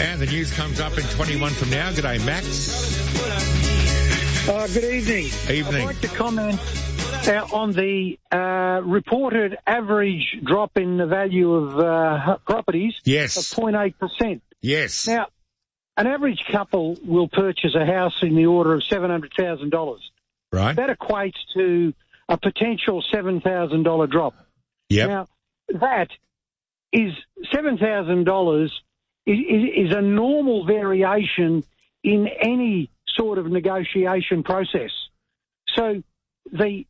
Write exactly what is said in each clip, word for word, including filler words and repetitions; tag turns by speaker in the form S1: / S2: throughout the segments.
S1: And the news comes up in twenty-one from now. G'day, Max.
S2: Uh, good evening.
S1: Evening.
S2: I'd like to comment uh, on the uh, reported average drop in the value of uh, properties
S1: Yes.
S2: of zero point eight percent.
S1: Yes.
S2: Now, an average couple will purchase a house in the order of seven hundred thousand dollars.
S1: Right.
S2: That equates to a potential seven thousand dollars drop.
S1: Yep.
S2: Now, that is seven thousand dollars is, is a normal variation in any sort of negotiation process. So the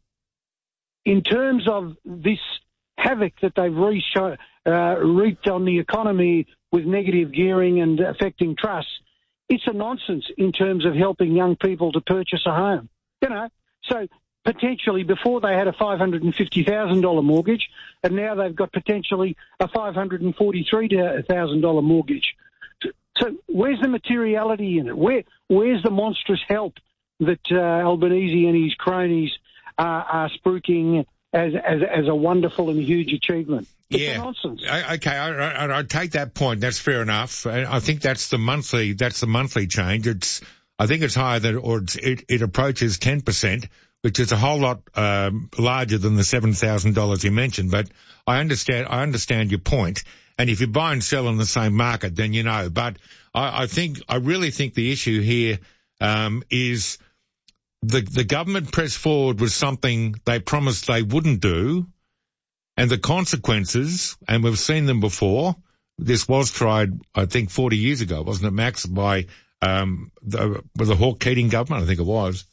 S2: in terms of this havoc that they've reached, uh, reaped on the economy with negative gearing and affecting trust, it's a nonsense in terms of helping young people to purchase a home. You know, so potentially before they had a five hundred fifty thousand dollars mortgage, and now they've got potentially a five hundred forty-three thousand dollars mortgage. So where's the materiality in it? Where Where's the monstrous help that uh, Albanese and his cronies are, are spruiking as, as as a wonderful and huge achievement? It's
S1: yeah.
S2: a nonsense.
S1: I, okay, I, I, I take that point. That's fair enough. I, I think that's the monthly. That's the monthly change. It's. I think it's higher than, or it's, it, it approaches ten percent, which is a whole lot um, larger than the seven thousand dollars you mentioned. But I understand. I understand your point. And if you buy and sell in the same market, then you know. But I, I think, I really think the issue here um, is the the government pressed forward with something they promised they wouldn't do, and the consequences, and we've seen them before. This was tried, I think, forty years ago, wasn't it, Max, by um, the, with the Hawke Keating government, I think it was,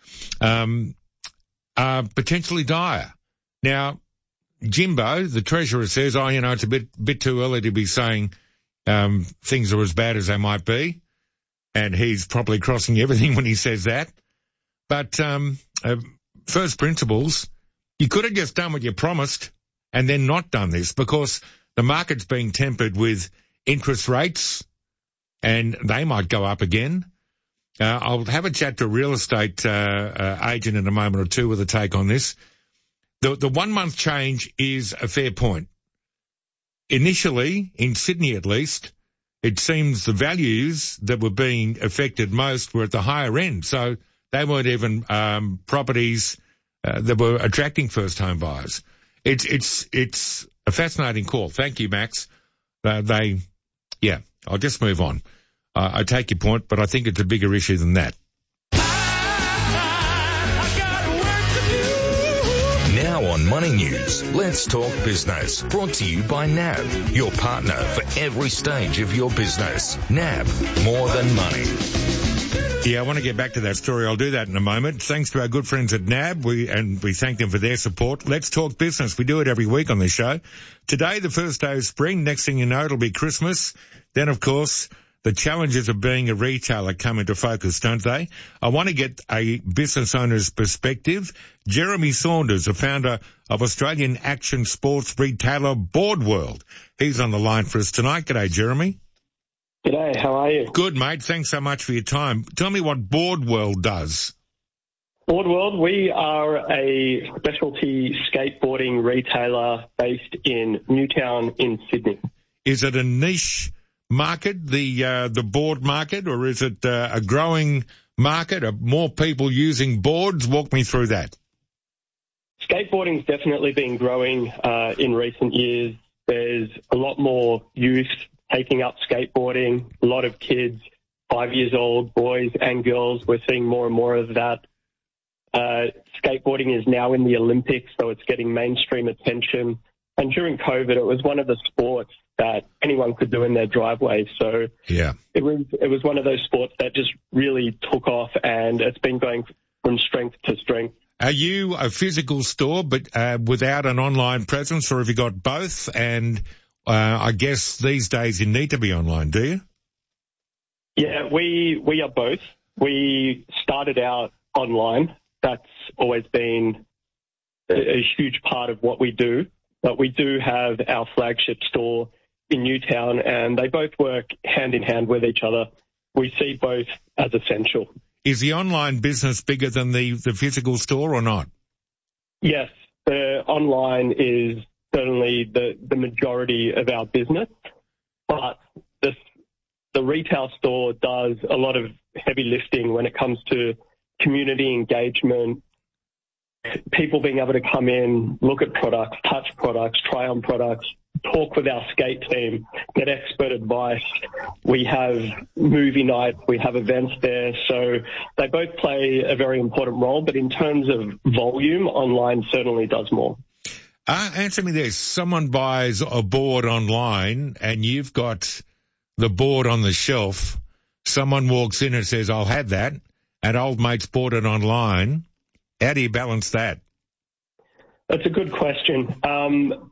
S1: um, are potentially dire. Now, Jimbo, the Treasurer, says, oh, you know, it's a bit bit too early to be saying um, things are as bad as they might be. And he's probably crossing everything when he says that. But um, uh, first principles, you could have just done what you promised and then not done this, because the market's being tempered with interest rates and they might go up again. Uh, I'll have a chat to a real estate uh, uh, agent in a moment or two with a take on this. The, the one-month change is a fair point. Initially, in Sydney at least, it seems the values that were being affected most were at the higher end. So they weren't even um, properties uh, that were attracting first-home buyers. It's it's it's a fascinating call. Thank you, Max. Uh, they, yeah, I'll just move on. Uh, I take your point, but I think it's a bigger issue than that.
S3: Now on Money News, let's talk business. Brought to you by N A B, your partner for every stage of your business. N A B, more than money.
S1: Yeah, I want to get back to that story. I'll do that in a moment. Thanks to our good friends at N A B, we, and we thank them for their support. Let's talk business. We do it every week on this show. Today, the first day of spring. Next thing you know, it'll be Christmas. Then, of course, the challenges of being a retailer come into focus, don't they? I want to get a business owner's perspective. Jeremy Saunders, the founder of Australian action sports retailer Boardworld. He's on the line for us tonight. G'day, Jeremy.
S4: G'day, how are you?
S1: Good, mate. Thanks so much for your time. Tell me what Boardworld does.
S4: Boardworld, we are a specialty skateboarding retailer based in Newtown in Sydney.
S1: Is it a niche market, the uh, the board market, or is it uh, a growing market? Are more people using boards? Walk me through that.
S4: Skateboarding's definitely been growing uh, in recent years. There's a lot more youth taking up skateboarding, a lot of kids, five years old, boys and girls. We're seeing more and more of that. Uh, skateboarding is now in the Olympics, so it's getting mainstream attention. And during COVID, it was one of the sports that anyone could do in their driveway. So
S1: yeah,
S4: it was it was one of those sports that just really took off, and it's been going from strength to strength.
S1: Are you a physical store but uh, without an online presence, or have you got both? And uh, I guess these days you need to be online, do you?
S4: Yeah, we we are both. We started out online. That's always been a, a huge part of what we do. But we do have our flagship store in Newtown, and they both work hand in hand with each other. We see both as essential.
S1: Is the online business bigger than the, the physical store or not?
S4: Yes, the online is certainly the, the majority of our business, but the, the retail store does a lot of heavy lifting when it comes to community engagement, people being able to come in, look at products, touch products, try on products, talk with our skate team, get expert advice. We have movie nights, we have events there. So they both play a very important role, but in terms of volume, online certainly does more.
S1: Uh, answer me this. Someone buys a board online and you've got the board on the shelf. Someone walks in and says, I'll have that, and old mate's bought it online. How do you balance that?
S4: That's a good question. Um,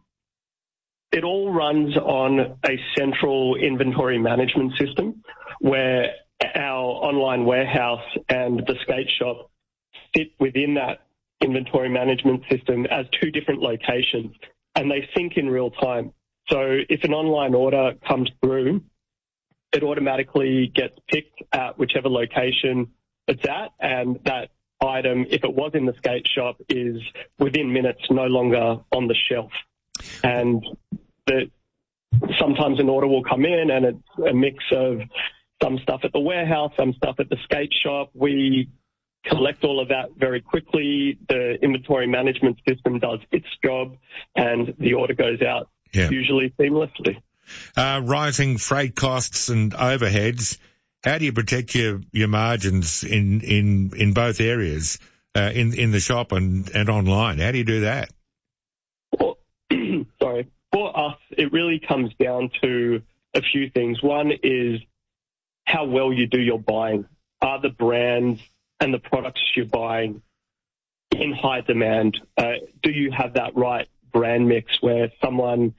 S4: it all runs on a central inventory management system where our online warehouse and the skate shop sit within that inventory management system as two different locations, and they sync in real time. So if an online order comes through, it automatically gets picked at whichever location it's at, and that item, if it was in the skate shop, is within minutes no longer on the shelf. And the, sometimes an order will come in and it's a mix of some stuff at the warehouse, some stuff at the skate shop. We collect all of that very quickly. The inventory management system does its job and the order goes out yeah. usually seamlessly.
S1: Uh, rising freight costs and overheads. How do you protect your, your margins in, in, in both areas, uh, in, in the shop and, and online? How do you do that?
S4: Well, sorry. For us, it really comes down to a few things. One is how well you do your buying. Are the brands and the products you're buying in high demand? Uh, do you have that right brand mix where someone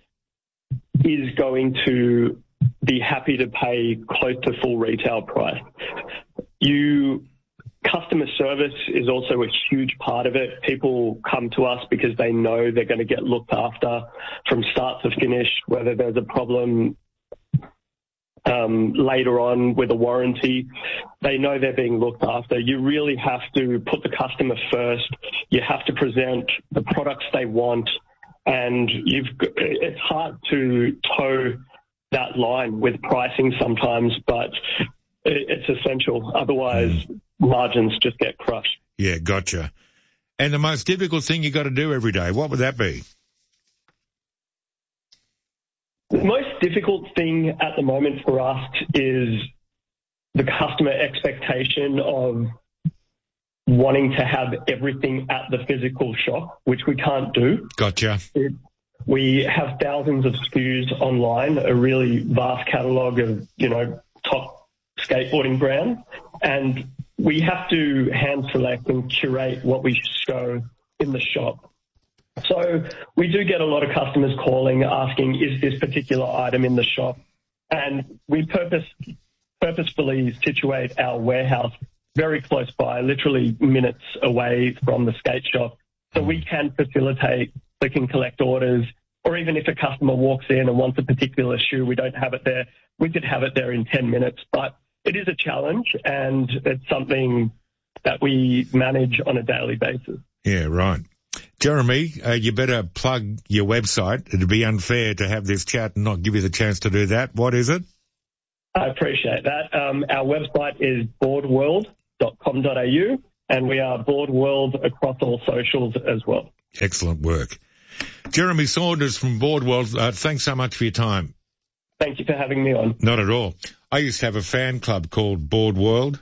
S4: is going to be happy to pay close to full retail price? You, customer service is also a huge part of it. People come to us because they know they're going to get looked after from start to finish, whether there's a problem um, later on with a warranty. They know they're being looked after. You really have to put the customer first. You have to present the products they want, and you've it's hard to toe that line with pricing sometimes, but it's essential. Otherwise, mm. margins just get crushed.
S1: Yeah, gotcha. And the most difficult thing you got to do every day, what would that be?
S4: The most difficult thing at the moment for us is the customer expectation of wanting to have everything at the physical shop, which we can't do.
S1: Gotcha.
S4: It, we have thousands of S K Us online, a really vast catalogue of, you know, top skateboarding brands, and we have to hand select and curate what we show in the shop. So we do get a lot of customers calling, asking, is this particular item in the shop? And we purpose, purposefully situate our warehouse very close by, literally minutes away from the skate shop, so we can facilitate click and collect orders. Or even if a customer walks in and wants a particular shoe, we don't have it there, we could have it there in ten minutes. But it is a challenge, and it's something that we manage on a daily basis.
S1: Yeah, right. Jeremy, uh, you better plug your website. It'd be unfair to have this chat and not give you the chance to do that. What is it?
S4: I appreciate that. Um, our website is board world dot com dot a u, and we are BoardWorld across all socials as well.
S1: Excellent work. Jeremy Saunders from BoardWorld, uh, thanks so much for your time.
S4: Thank you for having me on.
S1: Not at all. I used to have a fan club called BoardWorld.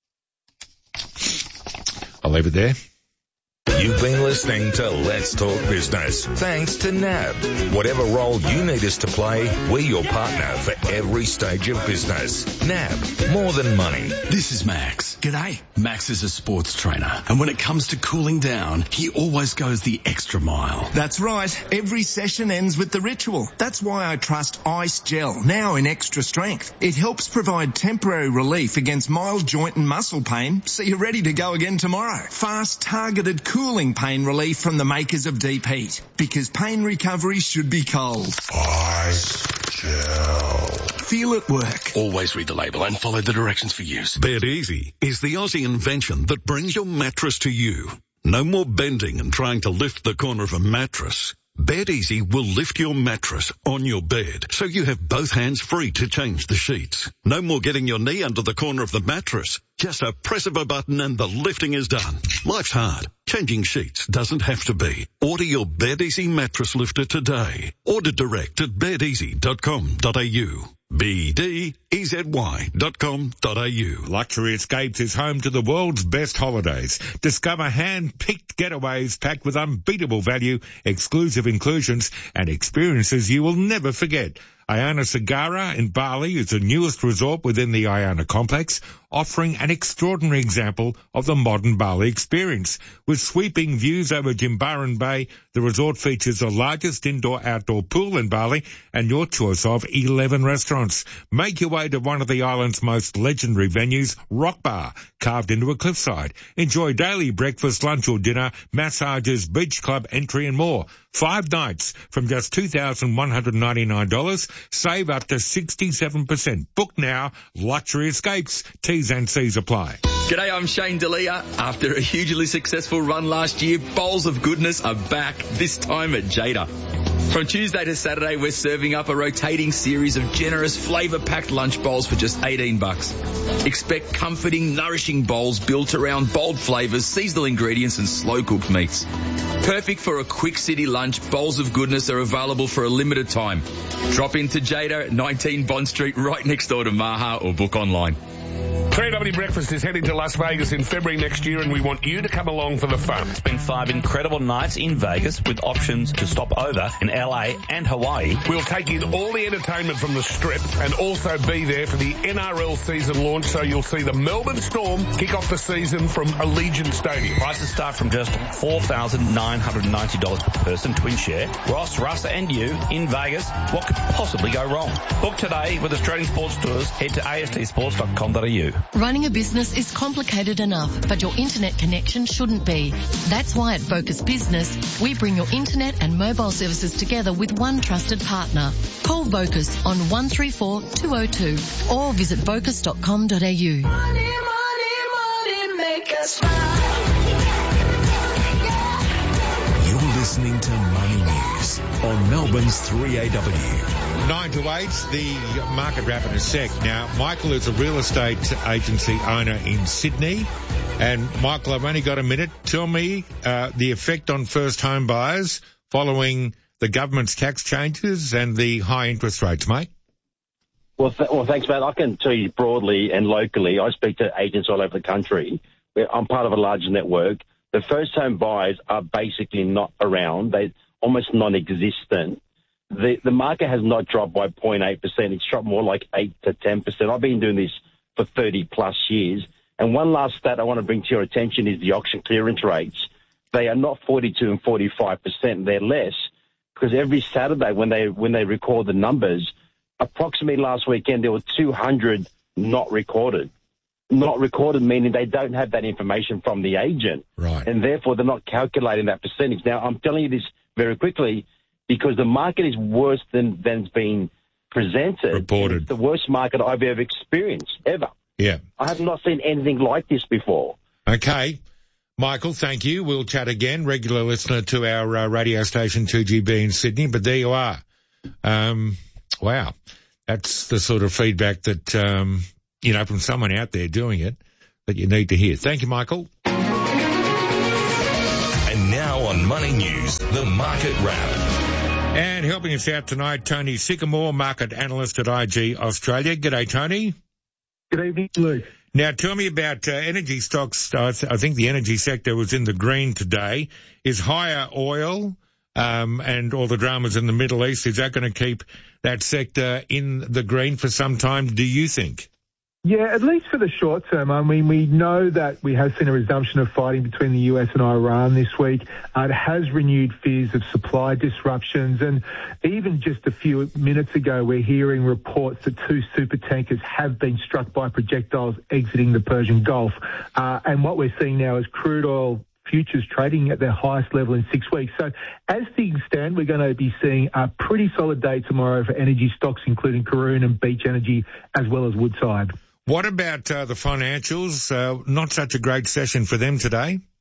S1: I'll leave it there.
S3: You've been listening to Let's Talk Business. Thanks to N A B. Whatever role you need us to play, we're your partner for every stage of business. N A B, more than money.
S5: This is Max. G'day. Max is a sports trainer, and when it comes to cooling down, he always goes the extra mile.
S6: That's right. Every session ends with the ritual. That's why I trust Ice Gel, now in extra strength. It helps provide temporary relief against mild joint and muscle pain, so you're ready to go again tomorrow. Fast, targeted cooling pain relief from the makers of Deep Heat, because pain recovery should be cold.
S7: Ice Gel.
S6: Feel it work.
S5: Always read the label and follow the directions for use.
S8: Bed Easy is the Aussie invention that brings your mattress to you. No more bending and trying to lift the corner of a mattress. BedEasy will lift your mattress on your bed so you have both hands free to change the sheets. No more getting your knee under the corner of the mattress. Just a press of a button and the lifting is done. Life's hard. Changing sheets doesn't have to be. Order your BedEasy mattress lifter today. Order direct at bed easy dot com dot a u. B D E Z Y dot com dot a u.
S1: Luxury Escapes is home to the world's best holidays. Discover hand-picked getaways packed with unbeatable value, exclusive inclusions, and experiences you will never forget. Ayana Segara in Bali is the newest resort within the Ayana complex, offering an extraordinary example of the modern Bali experience. With sweeping views over Jimbaran Bay, the resort features the largest indoor-outdoor pool in Bali and your choice of eleven restaurants. Make your way to one of the island's most legendary venues, Rock Bar, carved into a cliffside. Enjoy daily breakfast, lunch or dinner, massages, beach club entry and more. Five nights from just two thousand one hundred ninety-nine dollars. Save up to sixty-seven percent. Book now. Luxury Escapes. T's and C's apply.
S9: G'day, I'm Shane D'Elia. After a hugely successful run last year, Bowls of Goodness are back, this time at Jada. From Tuesday to Saturday, we're serving up a rotating series of generous, flavour-packed lunch bowls for just eighteen bucks. Expect comforting, nourishing bowls built around bold flavours, seasonal ingredients and slow-cooked meats. Perfect for a quick city lunch, Bowls of Goodness are available for a limited time. Drop into Jada at nineteen Bond Street, right next door to Maha, or book online.
S10: three W Breakfast is heading to Las Vegas in February next year, and we want you to come along for the fun.
S11: It's been five incredible nights in Vegas with options to stop over in L A and Hawaii.
S10: We'll take in all the entertainment from the Strip and also be there for the N R L season launch, so you'll see the Melbourne Storm kick off the season from Allegiant Stadium.
S11: Prices start from just four thousand nine hundred ninety dollars per person, twin share. Ross, Russ and you in Vegas. What could possibly go wrong? Book today with Australian Sports Tours. Head to a s t sports dot com dot a u.
S12: Running a business is complicated enough, but your internet connection shouldn't be. That's why at Vocus Business, we bring your internet and mobile services together with one trusted partner. Call Vocus on one three four two oh two or visit vocus dot com dot a u.
S13: Money, money, money, make us smile.
S8: You're listening to Money News on Melbourne's three A W.
S1: Nine to eight, the market wrap in a sec. Now, Michael is a real estate agency owner in Sydney. And Michael, I've only got a minute. Tell me uh, the effect on first home buyers following the government's tax changes and the high interest rates, mate.
S14: Well, th- well, thanks, Matt. I can tell you broadly and locally. I speak to agents all over the country. I'm part of a large network. The first home buyers are basically not around. They're almost non-existent. The the market has not dropped by zero point eight percent. It's dropped more like eight to ten percent. I've been doing this for thirty plus years. And one last stat I want to bring to your attention is the auction clearance rates. They are not forty-two and forty-five percent. They're less because every Saturday when they when they record the numbers, approximately last weekend there were two hundred not recorded. Not recorded meaning they don't have that information from the agent.
S1: Right.
S14: And therefore they're not calculating that percentage. Now, I'm telling you this very quickly, because the market is worse than than's been presented.
S1: Reported.
S14: It's the worst market I've ever experienced, ever.
S1: Yeah.
S14: I have not seen anything like this before.
S1: Okay. Michael, thank you. We'll chat again. Regular listener to our uh, radio station two G B in Sydney, but there you are. Um, wow. That's the sort of feedback that, um, you know, from someone out there doing it that you need to hear. Thank you, Michael.
S3: And now on Money News, the Market Wrap.
S1: And helping us out tonight, Tony Sycamore, market analyst at I G Australia. G'day, Tony.
S15: Good evening, Luke.
S1: Now, tell me about uh, energy stocks. I, th- I think the energy sector was in the green today. Is higher oil um, and all the dramas in the Middle East, is that going to keep that sector in the green for some time, do you think?
S15: Yeah, at least for the short term. I mean, we know that we have seen a resumption of fighting between the U S and Iran this week. Uh, it has renewed fears of supply disruptions. And even just a few minutes ago, we're hearing reports that two supertankers have been struck by projectiles exiting the Persian Gulf. Uh, and what we're seeing now is crude oil futures trading at their highest level in six weeks. So as things stand, we're going to be seeing a pretty solid day tomorrow for energy stocks, including Karoon and Beach Energy, as well as Woodside.
S1: What about uh, the financials? Uh, not such a great session for them today.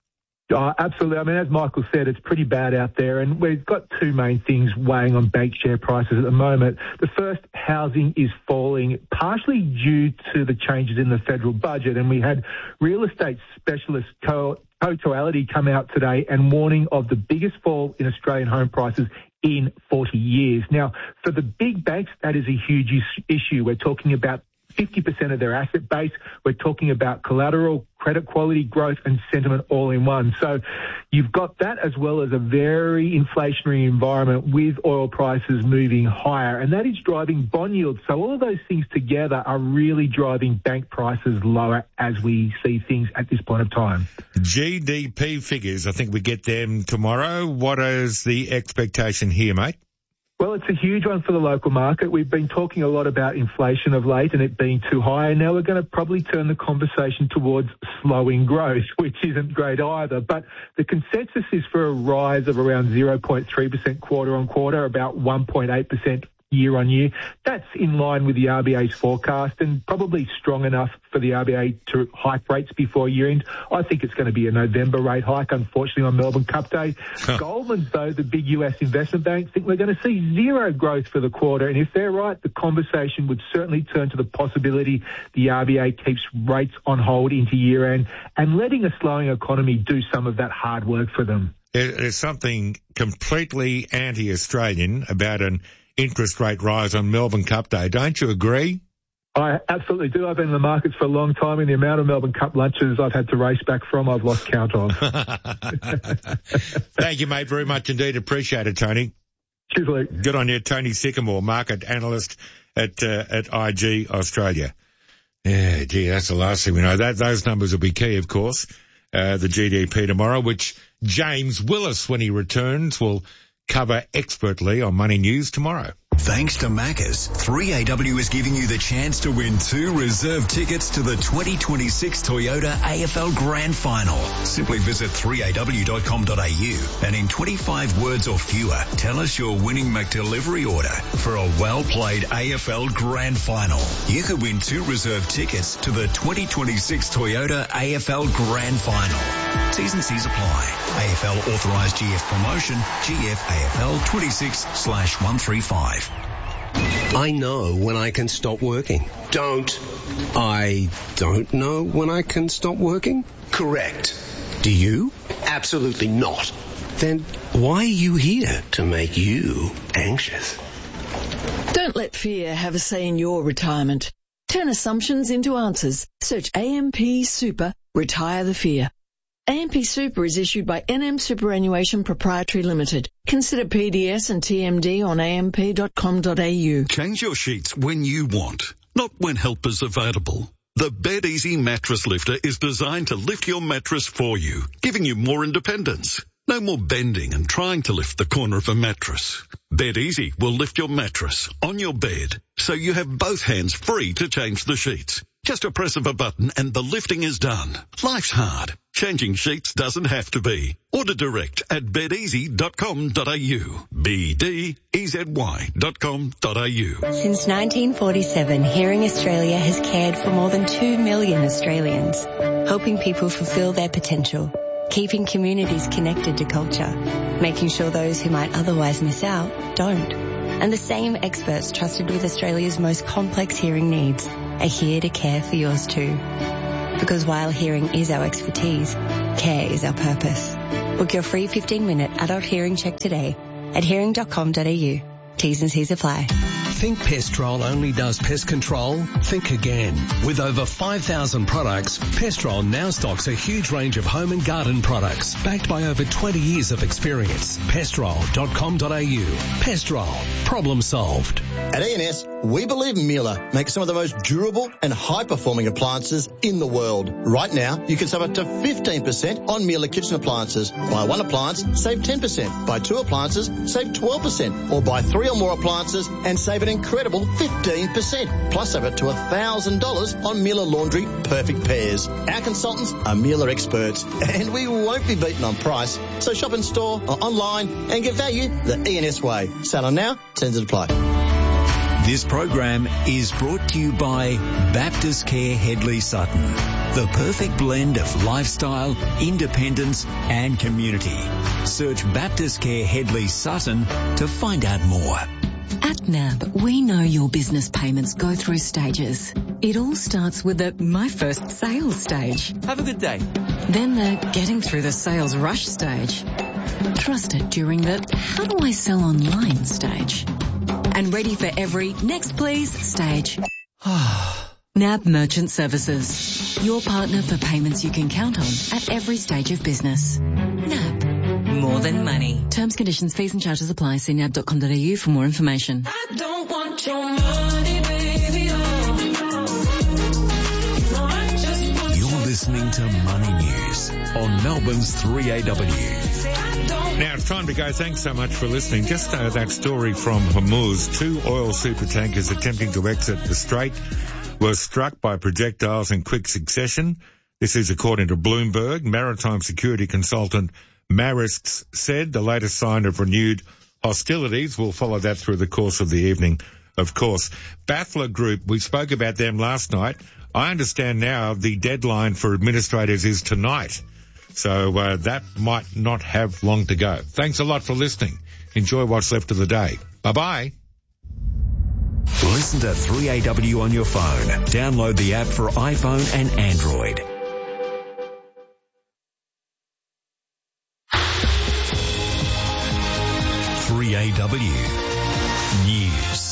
S15: Oh, absolutely. I mean, as Michael said, it's pretty bad out there, and we've got two main things weighing on bank share prices at the moment. The first, housing is falling, partially due to the changes in the federal budget, and we had real estate specialist Co- Totality come out today and warning of the biggest fall in Australian home prices in forty years. Now, for the big banks, that is a huge is- issue. We're talking about fifty percent of their asset base. We're talking about collateral, credit quality, growth, and sentiment all in one. So you've got that as well as a very inflationary environment with oil prices moving higher, and that is driving bond yields. So all of those things together are really driving bank prices lower as we see things at this point of time.
S1: G D P figures, I think we get them tomorrow. What is the expectation here, mate?
S15: Well, it's a huge one for the local market. We've been talking a lot about inflation of late and it being too high, and now we're going to probably turn the conversation towards slowing growth, which isn't great either. But the consensus is for a rise of around zero point three percent quarter on quarter, about one point eight percent year on year. That's in line with the R B A's forecast and probably strong enough for the R B A to hike rates before year end. I think it's going to be a November rate hike, unfortunately, on Melbourne Cup Day. Goldman's, though, the big U S investment bank, think we're going to see zero growth for the quarter. And if they're right, the conversation would certainly turn to the possibility the R B A keeps rates on hold into year end and letting a slowing economy do some of that hard work for them.
S1: There's something completely anti-Australian about an interest rate rise on Melbourne Cup Day. Don't you agree?
S15: I absolutely do. I've been in the markets for a long time, and the amount of Melbourne Cup lunches I've had to race back from, I've lost count of.
S1: Thank you, mate, very much indeed. Appreciate it, Tony.
S15: Cheers, Luke.
S1: Good on you, Tony Sycamore, market analyst at uh, at I G Australia. Yeah, gee, that's the last thing we know. That those numbers will be key, of course. Uh, the G D P tomorrow, which James Willis, when he returns, will cover expertly on Money News tomorrow.
S16: Thanks to Macca's, three A W is giving you the chance to win two reserve tickets to the twenty twenty-six Toyota A F L Grand Final. Simply visit three A W dot com dot A U and in twenty-five words or fewer, tell us your winning McDelivery order for a well-played A F L Grand Final. You could win two reserve tickets to the twenty twenty-six Toyota A F L Grand Final. T's and C's apply. A F L authorised G F promotion, G F A F L twenty-six slash one thirty-five.
S17: I know when I can stop working. Don't. I don't know when I can stop working? Correct. Do you? Absolutely not. Then why are you here? To make you anxious.
S18: Don't let fear have a say in your retirement. Turn assumptions into answers. Search A M P Super, Retire the Fear. A M P Super is issued by N M Superannuation Proprietary Limited. Consider P D S and T M D on A M P dot com dot A U.
S8: Change your sheets when you want, not when help is available. The BedEasy Mattress Lifter is designed to lift your mattress for you, giving you more independence. No more bending and trying to lift the corner of a mattress. BedEasy will lift your mattress on your bed, so you have both hands free to change the sheets. Just a press of a button and the lifting is done. Life's hard. Changing sheets doesn't have to be. Order direct at bed easy dot com dot A U. B D E Z Y dot com dot A U.
S19: Since nineteen forty-seven, Hearing Australia has cared for more than two million Australians, helping people fulfil their potential, keeping communities connected to culture, making sure those who might otherwise miss out don't. And the same experts trusted with Australia's most complex hearing needs are here to care for yours too. Because while hearing is our expertise, care is our purpose. Book your free fifteen minute adult hearing check today at hearing dot com dot A U. T's and C's apply.
S20: Think Pestrol only does pest control? Think again. With over five thousand products, Pestrol now stocks a huge range of home and garden products backed by over twenty years of experience. pestrol dot com dot A U. Pestrol. Problem solved.
S21: At E and S, we believe Miele makes some of the most durable and high-performing appliances in the world. Right now, you can save up to fifteen percent on Miele kitchen appliances. Buy one appliance, save ten percent. Buy two appliances, save twelve percent. Or buy three or more appliances and save an incredible fifteen percent. Plus over to one thousand dollars on Miele Laundry Perfect Pairs. Our consultants are Miele experts, and we won't be beaten on price. So shop in store or online and get value the E and S way. Sell on now, terms and apply.
S16: This program is brought to you by Baptist Care Headley Sutton. The perfect blend of lifestyle, independence and community. Search Baptist Care Headley Sutton to find out more.
S2: At N A B, we know your business payments go through stages. It all starts with the my first sales stage.
S9: Have a good day.
S2: Then the getting through the sales rush stage. Trusted during the how do I sell online stage. And ready for every next please stage. N A B Merchant Services. Your partner for payments you can count on at every stage of business. N A B. More than money. Terms, conditions, fees and charges apply. See nab dot com dot a u for more information.
S13: I don't want your money, baby. Oh.
S16: You're listening to Money News on Melbourne's three A W.
S1: Now it's time to go. Thanks so much for listening. Just uh, that story from Hormuz. Two oil supertankers attempting to exit the strait were struck by projectiles in quick succession. This is according to Bloomberg. Maritime security consultant Maersk said the latest sign of renewed hostilities. We'll follow that through the course of the evening, of course. Baffler Group, we spoke about them last night. I understand now the deadline for administrators is tonight. So uh, that might not have long to go. Thanks a lot for listening. Enjoy what's left of the day. Bye-bye.
S16: Listen to three A W on your phone. Download the app for iPhone and Android. three A W News.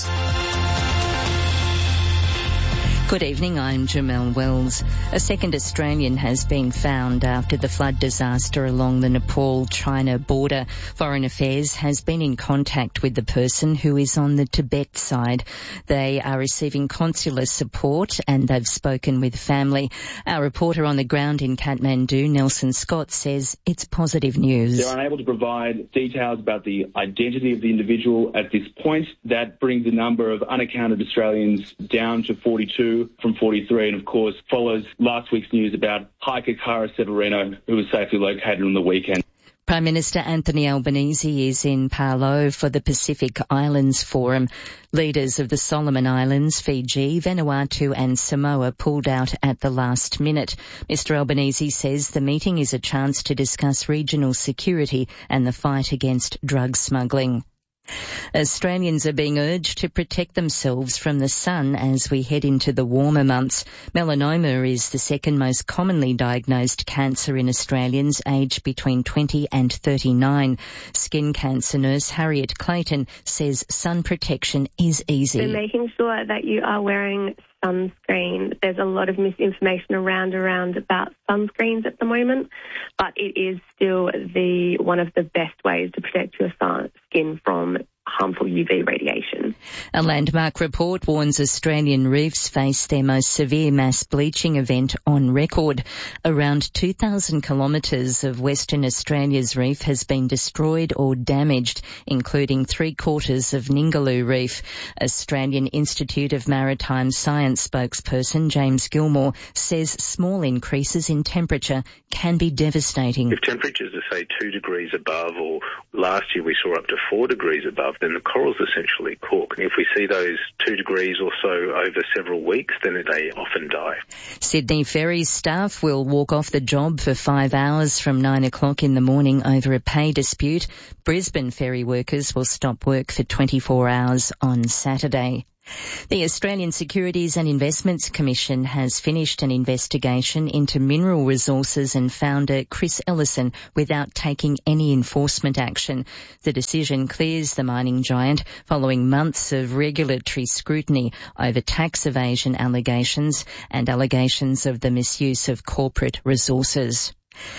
S22: Good evening, I'm Jamelle Wells. A second Australian has been found after the flood disaster along the Nepal-China border. Foreign Affairs has been in contact with the person who is on the Tibet side. They are receiving consular support and they've spoken with family. Our reporter on the ground in Kathmandu, Nelson Scott, says it's positive news.
S23: They're unable to provide details about the identity of the individual at this point. That brings the number of unaccounted Australians down to forty-two from forty-three, and of course follows last week's news about hiker Cara Severino, who was safely located on the weekend.
S22: Prime Minister Anthony Albanese is in Palau for the Pacific Islands Forum. Leaders of the Solomon Islands, Fiji, Vanuatu and Samoa pulled out at the last minute. Mister Albanese says the meeting is a chance to discuss regional security and the fight against drug smuggling. Australians are being urged to protect themselves from the sun as we head into the warmer months. Melanoma is the second most commonly diagnosed cancer in Australians aged between twenty and thirty-nine. Skin cancer nurse Harriet Clayton says sun protection is easy.
S24: So making sure that you are wearing sunscreen. There's a lot of misinformation around around about sunscreens at the moment, but it is still the one of the best ways to protect your skin from harmful U V radiation.
S22: A landmark report warns Australian reefs face their most severe mass bleaching event on record. Around two thousand kilometres of Western Australia's reef has been destroyed or damaged, including three quarters of Ningaloo Reef. Australian Institute of Maritime Science spokesperson James Gilmore says small increases in temperature can be devastating.
S25: If temperatures are, say, two degrees above, or last year we saw up to four degrees above, then the corals essentially cook. And if we see those two degrees or so over several weeks, then they often die.
S22: Sydney Ferries staff will walk off the job for five hours from nine o'clock in the morning over a pay dispute. Brisbane ferry workers will stop work for twenty-four hours on Saturday. The Australian Securities and Investments Commission has finished an investigation into Mineral Resources and founder Chris Ellison without taking any enforcement action. The decision clears the mining giant following months of regulatory scrutiny over tax evasion allegations and allegations of the misuse of corporate resources.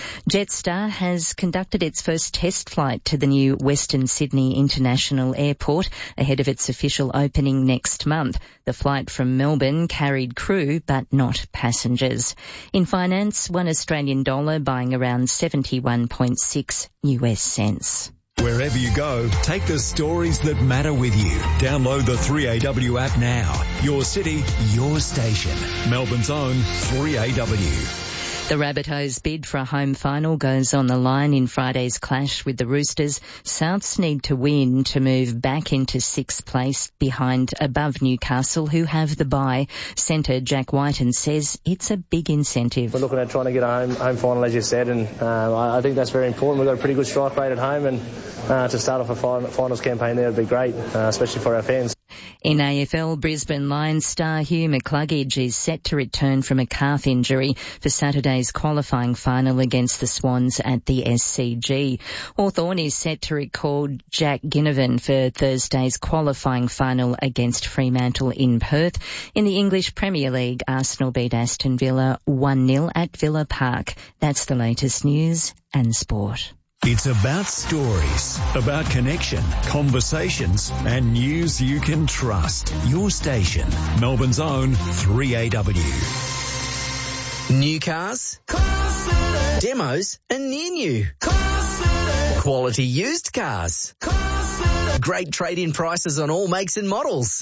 S22: Jetstar has conducted its first test flight to the new Western Sydney International Airport ahead of its official opening next month. The flight from Melbourne carried crew but not passengers. In finance, one Australian dollar buying around seventy-one point six U S cents.
S16: Wherever you go, take the stories that matter with you. Download the three A W app now. Your city, your station. Melbourne's own three A W.
S22: The Rabbitohs' bid for a home final goes on the line in Friday's clash with the Roosters. Souths need to win to move back into sixth place behind above Newcastle, who have the bye. Centre Jack Whiten says it's a big incentive.
S4: We're looking at trying to get a home, home final, as you said, and uh, I, I think that's very important. We've got a pretty good strike rate at home, and uh, to start off a fin- finals campaign there would be great, uh, especially for our fans.
S22: In A F L, Brisbane Lions star Hugh McCluggage is set to return from a calf injury for Saturday's qualifying final against the Swans at the S C G. Hawthorn is set to recall Jack Ginnivan for Thursday's qualifying final against Fremantle in Perth. In the English Premier League, Arsenal beat Aston Villa one nil at Villa Park. That's the latest news and sport.
S16: It's about stories, about connection, conversations, and news you can trust. Your station, Melbourne's own three A W.
S5: New cars, demos, and near new. Quality used cars. Great trade-in prices on all makes and models.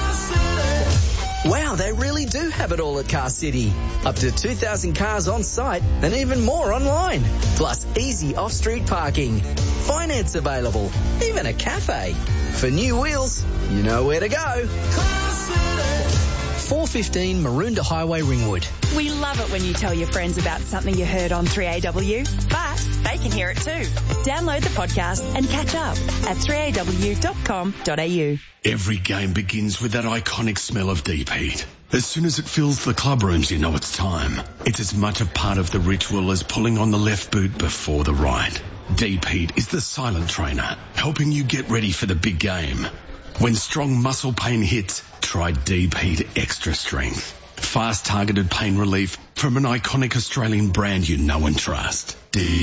S5: Wow, they really do have it all at Car City. Up to two thousand cars on site and even more online. Plus easy off-street parking. Finance available. Even a cafe. For new wheels, you know where to go. four fifteen Maroondah Highway, Ringwood.
S6: We love it when you tell your friends about something you heard on three A W, but they can hear it too. Download the podcast and catch up at three a w dot com dot a u.
S7: Every game begins with that iconic smell of deep heat. As soon as it fills the club rooms, you know it's time. It's as much a part of the ritual as pulling on the left boot before the right. Deep heat is the silent trainer, helping you get ready for the big game. When strong muscle pain hits, try Deep Heat Extra Strength. Fast targeted pain relief from an iconic Australian brand you know and trust.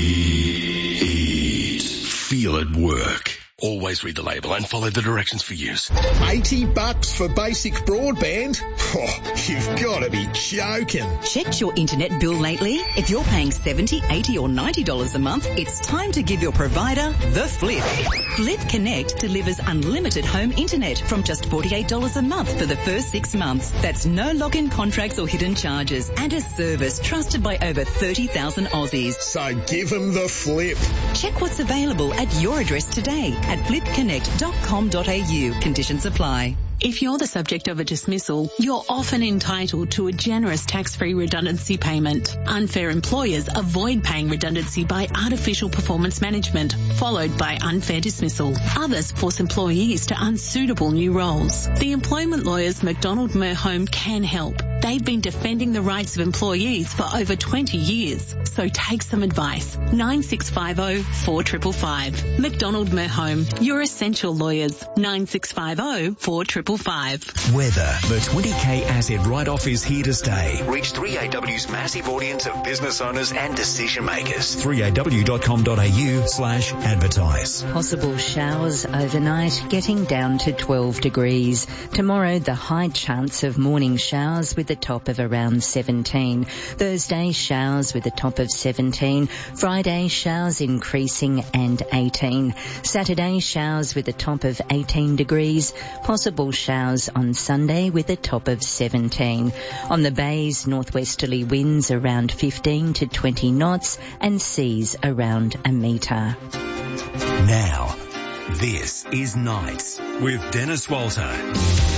S7: Deep Heat. Feel it work. Always read the label and follow the directions for use.
S10: eighty bucks for basic broadband? Oh, you've got to be joking.
S26: Checked your internet bill lately? If you're paying seventy dollars, eighty dollars or ninety dollars a month, it's time to give your provider the flip. Flip Connect delivers unlimited home internet from just forty-eight dollars a month for the first six months. That's no login contracts or hidden charges and a service trusted by over thirty thousand Aussies.
S10: So give them the flip.
S26: Check what's available at your address today at flip connect dot com dot a u. Conditions apply.
S27: If you're the subject of a dismissal, you're often entitled to a generous tax-free redundancy payment. Unfair employers avoid paying redundancy by artificial performance management, followed by unfair dismissal. Others force employees to unsuitable new roles. The employment lawyers McDonald Merhome can help. They've been defending the rights of employees for over twenty years. So take some advice. nine six five zero, four five five five. McDonald Merhome, your essential lawyers. nine six five zero, four five five five.
S16: Weather. The twenty K asset write-off is here to stay.
S28: Reach three A W's massive audience of business owners and decision makers.
S16: three a w dot com dot a u slash advertise.
S22: Possible showers overnight, getting down to twelve degrees. Tomorrow, the high chance of morning showers with a top of around seventeen. Thursday, showers with a top of seventeen. Friday, showers increasing and eighteen. Saturday, showers with a top of eighteen degrees. Possible showers on Sunday with a top of seventeen. On the bays, northwesterly winds around fifteen to twenty knots and seas around a metre.
S16: Now, this is Nights with Dennis Walter.